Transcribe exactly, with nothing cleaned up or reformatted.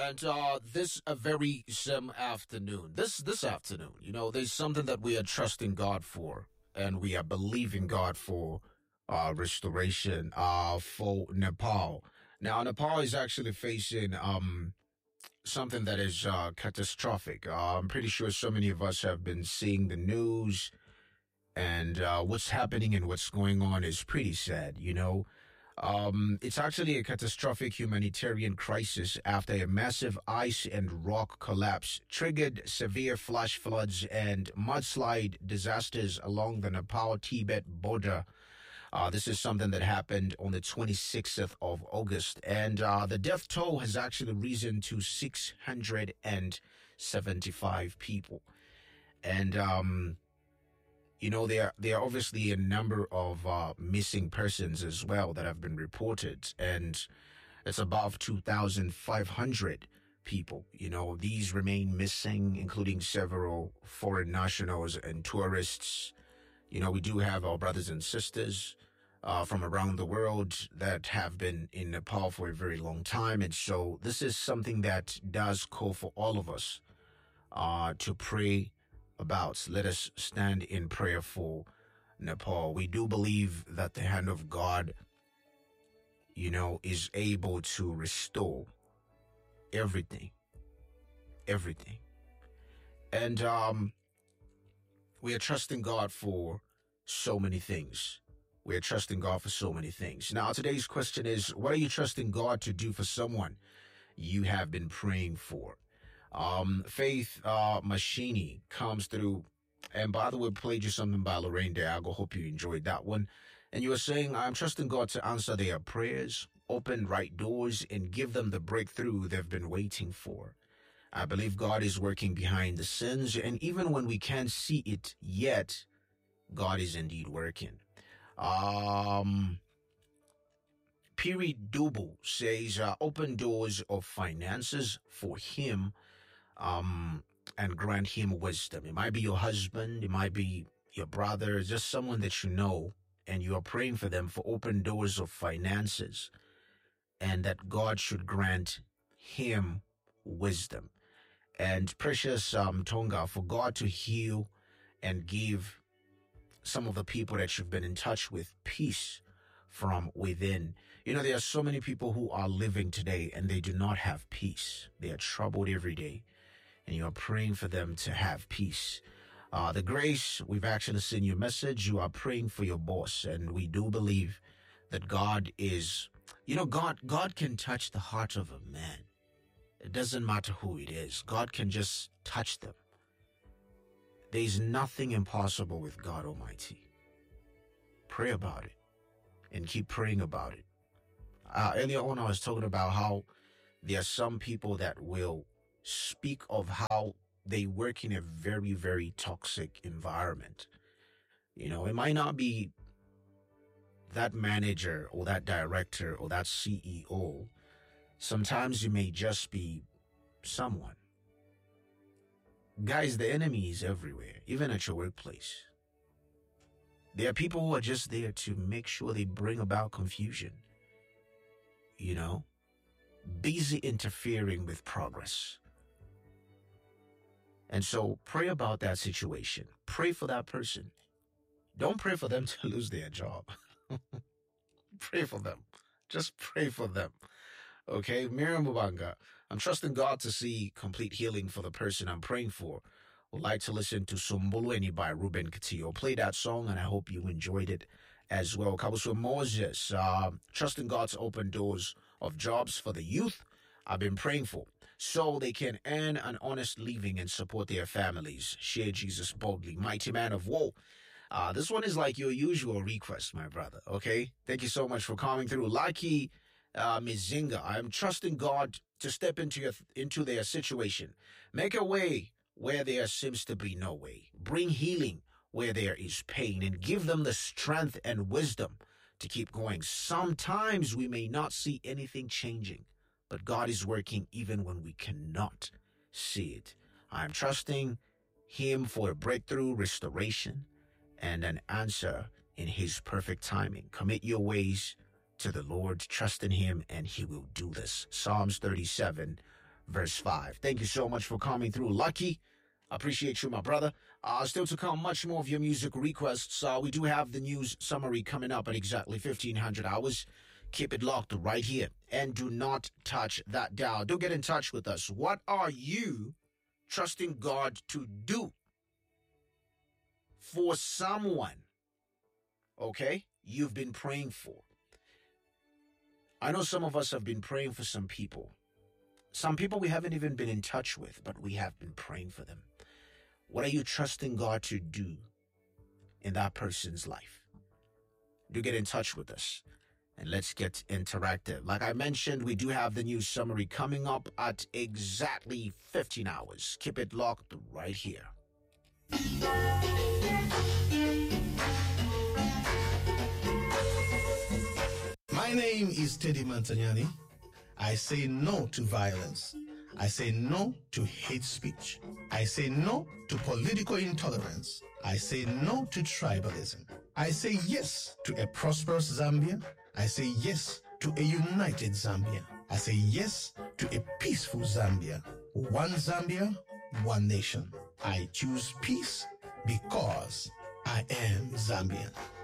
And uh, this a very same afternoon, this this afternoon, you know, there's something that we are trusting God for, and we are believing God for uh, restoration uh, for Nepal. Now, Nepal is actually facing um, something that is uh, catastrophic. Uh, I'm pretty sure so many of us have been seeing the news, and uh, what's happening and what's going on is pretty sad, you know. Um, it's actually a catastrophic humanitarian crisis after a massive ice and rock collapse triggered severe flash floods and mudslide disasters along the Nepal-Tibet border. Uh, this is something that happened on the twenty-sixth of August, and uh, the death toll has actually risen to six hundred seventy-five people. And, um, you know, there, there are obviously a number of uh, missing persons as well that have been reported, and it's above two thousand five hundred people. You know, these remain missing, including several foreign nationals and tourists. You know, we do have our brothers and sisters uh, from around the world that have been in Nepal for a very long time. And so this is something that does call for all of us uh, to pray about. Let us stand in prayer for Nepal. We do believe that the hand of God, you know, is able to restore everything, everything. And um, we are trusting God for so many things. We are trusting God for so many things. Now, today's question is, what are you trusting God to do for someone you have been praying for? Um, Faith uh, Machini comes through, and by the way, played you something by Lorraine Diago. Hope you enjoyed that one. And you were saying, I'm trusting God to answer their prayers, open right doors, and give them the breakthrough they've been waiting for. I believe God is working behind the scenes, and even when we can't see it yet, God is indeed working. Um... Piri Dubu says, uh, open doors of finances for him um, and grant him wisdom. It might be your husband, it might be your brother, just someone that you know, and you are praying for them for open doors of finances, and that God should grant him wisdom. And precious um, Tonga, for God to heal and give some of the people that you've been in touch with peace from within. You know, there are so many people who are living today and they do not have peace. They are troubled every day, and you are praying for them to have peace. Uh, the Grace, we've actually seen your message. You are praying for your boss, and we do believe that God is, you know, God, God can touch the heart of a man. It doesn't matter who it is. God can just touch them. There is nothing impossible with God Almighty. Pray about it. And keep praying about it. Uh, earlier on, I was talking about how there are some people that will speak of how they work in a very, very toxic environment. You know, it might not be that manager or that director or that C E O. Sometimes you may just be someone. Guys, the enemy is everywhere, even at your workplace. There are people who are just there to make sure they bring about confusion, you know, busy interfering with progress. And so pray about that situation. Pray for that person. Don't pray for them to lose their job. Pray for them. Just pray for them. Okay, Miriam Mubanga, I'm trusting God to see complete healing for the person I'm praying for. Would like to listen to Sumbulweni by Ruben Katillo. Play that song, and I hope you enjoyed it as well. Kabuso Moses, uh, trusting God to open doors of jobs for the youth I've been praying for, so they can earn an honest living and support their families. Share Jesus boldly. Mighty man of war. Uh, this one is like your usual request, my brother. Okay? Thank you so much for coming through. Lucky uh, Mizinga, I'm trusting God to step into your, into their situation. Make a way where there seems to be no way. Bring healing where there is pain, and give them the strength and wisdom to keep going. Sometimes we may not see anything changing, but God is working even when we cannot see it. I'm trusting Him for a breakthrough, restoration, and an answer in His perfect timing. Commit your ways to the Lord, trust in Him, and He will do this. Psalms thirty-seven, verse five. Thank you so much for coming through, Lucky. Appreciate you, my brother. Uh, still to come, much more of your music requests. Uh, we do have the news summary coming up at exactly fifteen hundred hours. Keep it locked right here and do not touch that dial. Do get in touch with us. What are you trusting God to do for someone, okay, you've been praying for? I know some of us have been praying for some people. Some people we haven't even been in touch with, but we have been praying for them. What are you trusting God to do in that person's life? Do get in touch with us and let's get interactive. Like I mentioned, we do have the news summary coming up at exactly fifteen hours. Keep it locked right here. My name is Teddy Mantagnani. I say no to violence. I say no to hate speech. I say no to political intolerance. I say no to tribalism. I say yes to a prosperous Zambia. I say yes to a united Zambia. I say yes to a peaceful Zambia. One Zambia, one nation. I choose peace because I am Zambian.